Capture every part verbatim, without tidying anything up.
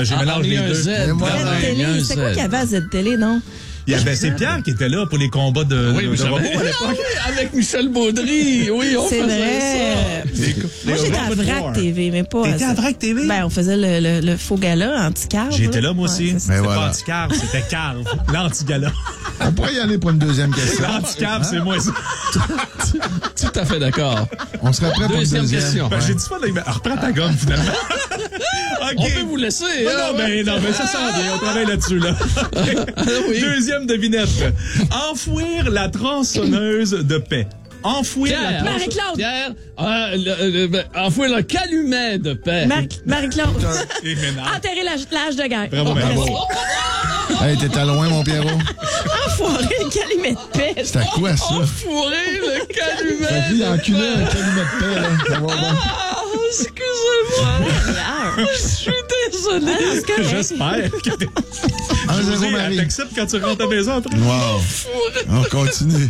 là, j'ai Ah, mélangé les un deux. Z. Z-Télé, c'était quoi qu'il y avait à Z-Télé, non? Il y avait, c'est Pierre qui était là pour les combats de, Oui, de, mais de robots j'avais- à l'époque. Ah oui, avec Michel Baudry. Oui, on C'est faisait vrai. ça. Les- Moi, les j'étais à Robot Vrac War. T V, mais pas... T'étais à Vrac T V? Ben, on faisait le, le, le faux gala anti-carve. J'étais là, moi aussi. Ouais, c'est ça. C'était Mais pas voilà. anti-carve, c'était carve. L'anti-gala. On pourrait y aller pour une deuxième question. L'anti-carve, c'est moi ça. Tout à fait d'accord. On serait prêt pour une Deuxième deuxième. question. Ben, j'ai dit ça, là, mais reprends ta gomme, finalement. OK. On peut vous laisser. Non, hein, non, ben, non, ben, ça sent bien. On travaille là-dessus, là. Ah oui. Deuxième devinette. Enfouir la tronçonneuse de paix. Enfouir la Pierre, tronçonneuse. Marie-Claude. Pierre, euh, le, le, ben, enfouir le calumet de paix. Marie- Marie-Claude. Et ménage. Enterrer l'âge l'âge de guerre. Bravo, bravo. Hey, t'étais loin, mon Pierrot. Enfoiré le calumet de paix. C'était quoi, ça? Enfourrer le calumet. Fait que lui, il de enculait paix. un calumet de paix, là. Ça va bien. Ah, excusez-moi. Je suis désolé. Ah, c'est correct. J'espère que t'es... un zéro, Josie, elle Marie. t'accepte quand tu rentres à la maison après. Wow. On continue.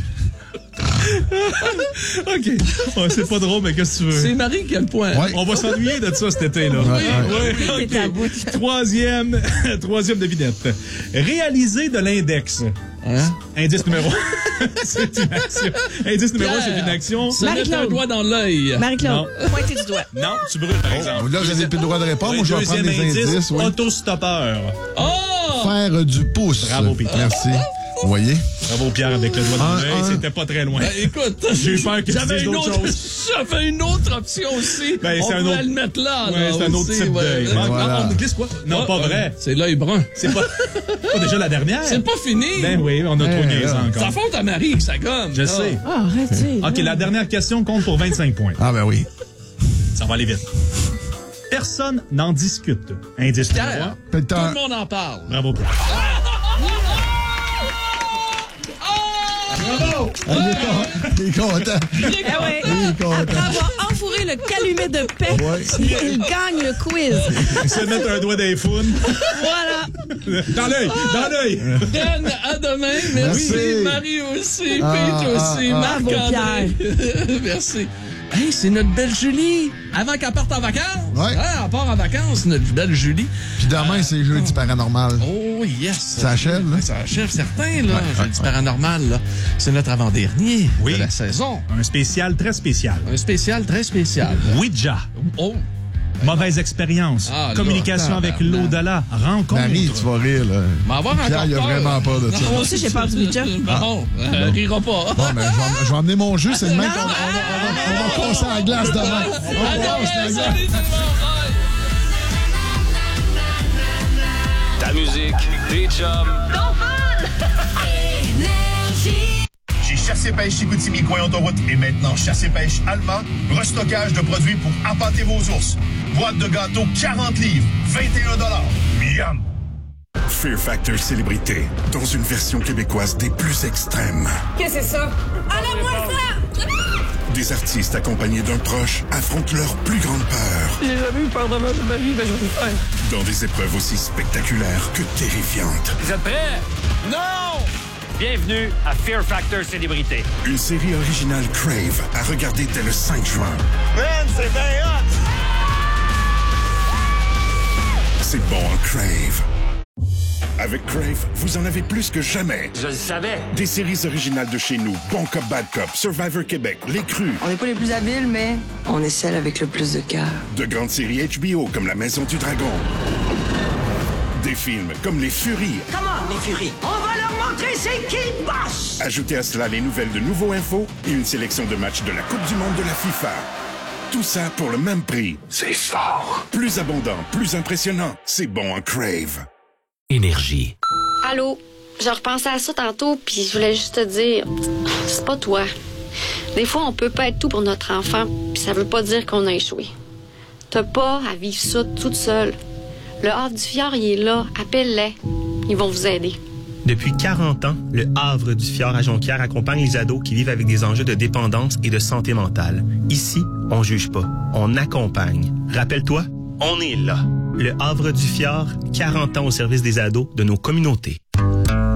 OK. Ouais, c'est pas drôle, mais qu'est-ce que tu veux? C'est Marie qui a le point. Ouais. On va s'ennuyer de ça cet été, là. Ouais, Oui, ouais. OK. C'est à bout. Troisième, troisième devinette. Réaliser de l'index. Hein? Indice numéro c'est une action. Indice numéro Pierre, c'est une action. Se mettre Marie-Claude. un doigt dans l'œil. Marie-Claude, pointez du doigt. Non, tu brûles, par exemple. Là, vous avez plus le droit de répondre. Moi, je vais prendre Deuxième des indices. Oui. autostoppeur. Oh! Faire du pouce. Bravo, Peter. Merci. Vous voyez? Bravo, Pierre, avec le doigt Un, dans l'œil. un. C'était pas très loin. Ben, écoute, J'ai eu peur que tu j'avais dises une d'autres autre, choses. j'avais une autre option aussi. Ben, on c'est un pourrait autre- le mettre là. Ouais, là, c'est un autre aussi, type ouais. d'œil. Euh, Manque- Voilà. on glisse quoi? Non, ah, pas ah, vrai. C'est l'œil brun. C'est pas, pas déjà la dernière. C'est pas fini. Ben oui, on a trop Eh, niaisé là. C'est la encore. faute à Marie que ça gomme. Je là. sais. Ah, arrêtez. OK, la dernière question compte pour vingt-cinq points. Ah, ben oui. Ça va aller vite. Personne n'en discute. Indice numéro Pierre, un. tout Peut-être le un- monde en parle. Bravo, Pierre. Oh! Ah, il est con- il est content. Ah ouais. Il est content. Après avoir enfourré le calumet de paix, Ouais. il gagne le quiz. Se mettre un doigt dans les founes. Voilà. Dans l'œil, dans l'œil. Dan, à demain. Merci. Merci. Marie aussi. Ah, Pete ah, aussi. ah. Marc-André. Merci. Hey, c'est notre belle Julie. Avant qu'elle parte en vacances. Ouais. Hein, elle part en vacances, notre belle Julie. Puis demain, c'est jeudi paranormal. Oh, yes. Ça achève, là? Ça achève certain, là. Ouais, Jeudi ouais, ouais. paranormal, là. C'est notre avant-dernier Oui. de la saison. Un spécial très spécial. Un spécial très spécial. Ouija. Oh. Mauvaise expérience. Ah, là, Communication avec tabarnak. l'au-delà. Rencontre. Marie, tu vas rire, là. Mais avoir Pierre, encore il a peur. vraiment peur de ça. Moi aussi, j'ai peur du Ouija. Bon, euh, rira pas. Bon, ben, je vais, je vais emmener mon jus. C'est le même qu'on on va, on va, on va casser la glace demain. On À va casser la demain, glace. salut tout le monde. Bye. Ta musique, tes chums. Chez Chassé-Pêche Chicoutimi, coin autoroute et maintenant Chassé-Pêche Allemand, restockage de produits pour appâter vos ours. Boîte de gâteaux quarante livres, vingt et un dollars. Miam! Fear Factor Célébrité, dans une version québécoise des plus extrêmes. Qu'est-ce que c'est ça? Enlève-moi ça! Des artistes accompagnés d'un proche affrontent leur plus grande peur J'ai jamais eu peur de ma vie, mais je vais le faire. dans des épreuves aussi spectaculaires que terrifiantes. Vous êtes prêts? Non! Bienvenue à Fear Factor Célébrité. Une série originale Crave à regarder dès le cinq juin. Man, c'est bien hot! C'est bon en Crave. Avec Crave, vous en avez plus que jamais. Je le savais. Des séries originales de chez nous, Bon Cop, Bad Cop, Survivor Québec, Les Crus. On n'est pas les plus habiles, mais on est celle avec le plus de cœur. De grandes séries H B O comme La Maison du Dragon. Des films comme Les Furies. Comment, les furies? On va leur montrer c'est qui le boss! Ajoutez à cela les nouvelles de Nouveau Info et une sélection de matchs de la Coupe du Monde de la FIFA. Tout ça pour le même prix. C'est fort. Plus abondant, plus impressionnant. C'est bon en Crave. Énergie. Allô? Je repensais à ça tantôt, puis je voulais juste te dire, c'est pas toi. Des fois, on peut pas être tout pour notre enfant, puis ça veut pas dire qu'on a échoué. T'as pas à vivre ça toute seule. Le Havre du Fjord, il est là. Appelle-les. Ils vont vous aider. Depuis quarante ans, le Havre du Fjord à Jonquière accompagne les ados qui vivent avec des enjeux de dépendance et de santé mentale. Ici, on juge pas, on accompagne. Rappelle-toi, on est là. Le Havre du Fjord, quarante ans au service des ados de nos communautés.